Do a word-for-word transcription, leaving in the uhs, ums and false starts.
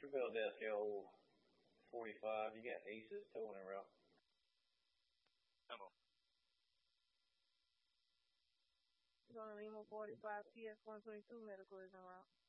Philadelphia forty-five. You got Aces towing en route. Tempo. Going to Lima forty-five, P S one twenty-two, medical is en route.